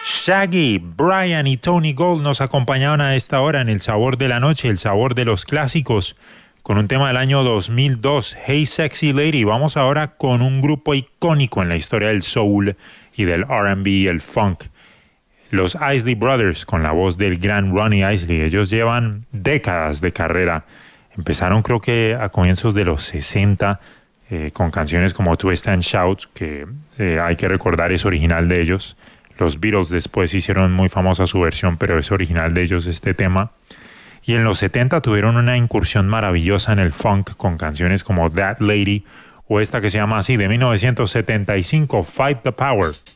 Shaggy, Brian y Tony Gold nos acompañaban a esta hora en El Sabor de la Noche, el sabor de los clásicos, con un tema del año 2002, Hey Sexy Lady. Vamos ahora con un grupo icónico en la historia del soul y del R&B y el funk. Los Isley Brothers, con la voz del gran Ronnie Isley. Ellos llevan décadas de carrera. Empezaron creo que a comienzos de los 60 con canciones como Twist and Shout, que hay que recordar es original de ellos. Los Beatles después hicieron muy famosa su versión, pero es original de ellos este tema. Y en los 70 tuvieron una incursión maravillosa en el funk con canciones como That Lady o esta que se llama así de 1975, Fight the Power.